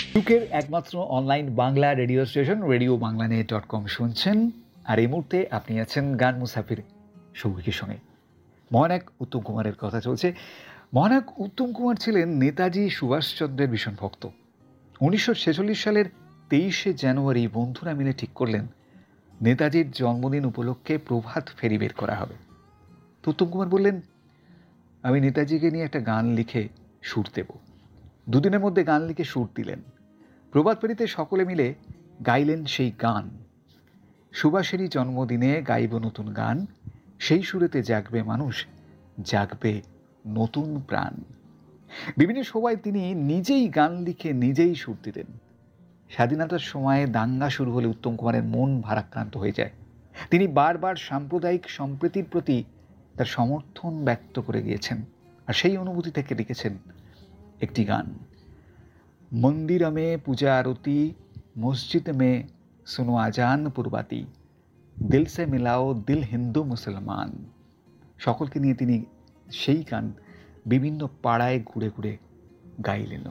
যুগের একমাত্র online Bangla radio station radio বাংলানেট.com শুনছেন। আর এই মুহূর্তে আপনি আছেন গান মুসাফির সৌভিকের সঙ্গে। মহানায়ক উত্তম কুমারের কথা চলছে। মহানায়ক উত্তম কুমার ছিলেন নেতাজি সুভাষচন্দ্রের ভীষণ ভক্ত। 1946 সালের 23শে জানুয়ারি বন্ধুরা মিলে ঠিক করলেন নেতাজির জন্মদিন উপলক্ষে প্রভাত ফেরি বের করা হবে। তো উত্তম কুমার বললেন, আমি নেতাজিকে নিয়ে একটা গান লিখে সুর দেব। দুদিনের মধ্যে গান লিখে সুর দিলেন। প্রভাত ফেরিতে সকলে মিলে গাইলেন সেই গান। সুভাষেরই জন্মদিনে গাইব নতুন গান, সেই সুরেতে জাগবে মানুষ, জাগবে নতুন প্রাণ। বিভিন্ন সভায় তিনি নিজেই গান লিখে নিজেই সুর দিতেন। স্বাধীনতার সময়ে দাঙ্গা শুরু হলে উত্তম কুমারের মন ভারাক্রান্ত হয়ে যায়। তিনি বারবার সাম্প্রদায়িক সম্প্রীতির প্রতি তার সমর্থন ব্যক্ত করে গিয়েছেন, আর সেই অনুভূতি থেকে লিখেছেন একটি গান। मंदिर में पूजा आरती, मस्जिद में सुनो आजान पुरबाती, दिल से मिलाओ दिल हिंदू मुसलमान। সকলকে নিয়ে তিনি সেই গান বিভিন্ন পাড়ায় ঘুরে ঘুরে গাইলেন।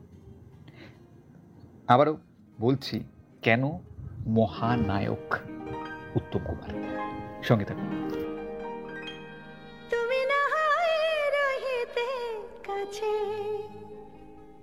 আবারও বলছি, কেন মহানায়ক উত্তম কুমার। সঙ্গে থাকুন। তুমি না হয় রহিতে কাছে